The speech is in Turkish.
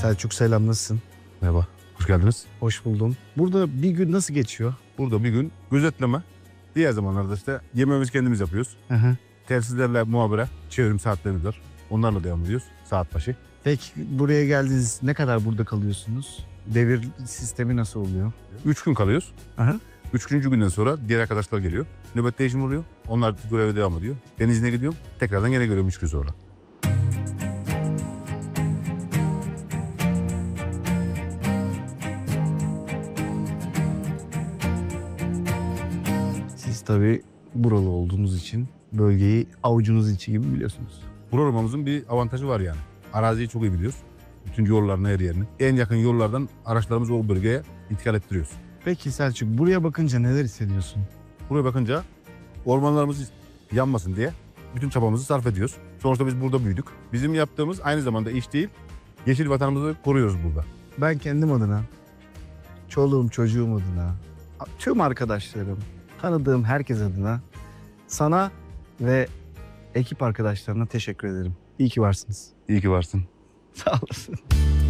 Selçuk selam, nasılsın? Merhaba, hoş geldiniz. Hoş buldum. Burada bir gün nasıl geçiyor? Burada bir gün gözetleme. Diğer zamanlarda işte yemeğimizi kendimiz yapıyoruz. Hı hı. Telsizlerle muhabere, çevrim saatlerimiz var. Onlarla devam ediyoruz saat başı. Peki buraya geldiniz, ne kadar burada kalıyorsunuz? Devir sistemi nasıl oluyor? 3 gün kalıyoruz. Aha. 3. günden sonra diğer arkadaşlar geliyor. Nöbet değişimi oluyor. Onlar göreve devam ediyor. Ben izne gidiyorum. Tekrardan gene geliyorum 3 gün sonra. Siz tabii buralı olduğunuz için bölgeyi avucunuz içi gibi biliyorsunuz. Programımızın bir avantajı var yani. Araziyi çok iyi biliyoruz. Bütün yollarını, her yerini. En yakın yollardan araçlarımızı o bölgeye intikal ettiriyoruz. Peki Selçuk, buraya bakınca neler hissediyorsun? Buraya bakınca ormanlarımız yanmasın diye bütün çabamızı sarf ediyoruz. Sonuçta biz burada büyüdük. Bizim yaptığımız aynı zamanda iş değil, yeşil vatanımızı koruyoruz burada. Ben kendim adına, çoluğum çocuğum adına, tüm arkadaşlarım, tanıdığım herkes adına sana ve ekip arkadaşlarına teşekkür ederim. İyi ki varsınız. İyi ki varsın. Sağ olasın.